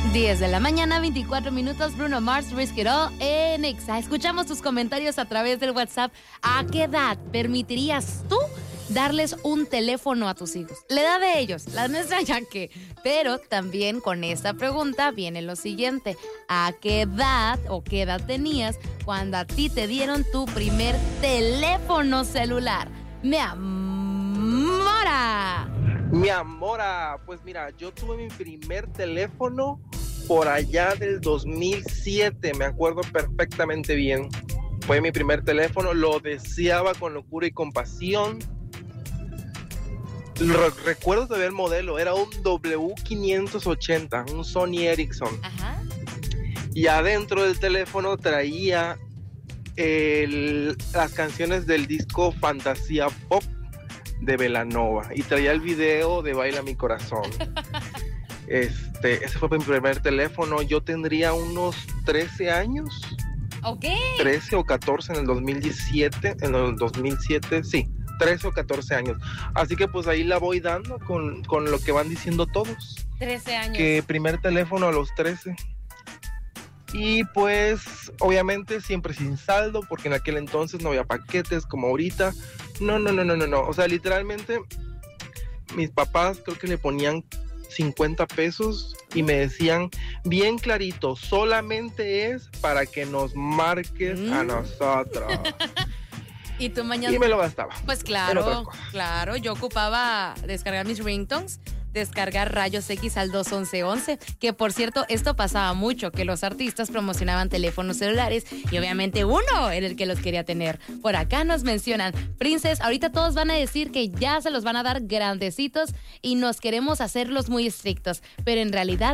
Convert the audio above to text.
10 de la mañana, 24 minutos, Bruno Mars, Risk It All en Exa. Escuchamos tus comentarios a través del WhatsApp. ¿A qué edad permitirías tú darles un teléfono a tus hijos? La edad de ellos, la nuestra ya que. Pero también con esta pregunta viene lo siguiente. ¿A qué edad o qué edad tenías cuando a ti te dieron tu primer teléfono celular? ¡Me amora! Mi amora, pues mira, yo tuve mi primer teléfono por allá del 2007, me acuerdo perfectamente bien. Fue mi primer teléfono, lo deseaba con locura y compasión. Recuerdo todavía el modelo, era un W580, un Sony Ericsson. Ajá. Y adentro del teléfono traía las canciones del disco Fantasía Pop de Belanova y traía el video de Baila Mi Corazón. Ese fue mi primer teléfono. Yo tendría unos 13 años. Ok. 13 o 14 en el 2017. En el 2007, sí, 13 o 14 años. Así que pues ahí la voy dando con lo que van diciendo todos. 13 años. Que primer teléfono a los 13. Y pues obviamente siempre sin saldo, porque en aquel entonces no había paquetes como ahorita. No. O sea, literalmente mis papás creo que le ponían 50 pesos y me decían bien clarito, solamente es para que nos marques a nosotros. ¿Y tú mañana? Y me lo gastaba. Pues claro, yo ocupaba descargar mis ringtones, descargar rayos X al 21111, que por cierto, esto pasaba mucho, que los artistas promocionaban teléfonos celulares y obviamente uno era el que los quería tener. Por acá nos mencionan, Princess, ahorita todos van a decir que ya se los van a dar grandecitos y nos queremos hacerlos muy estrictos, pero en realidad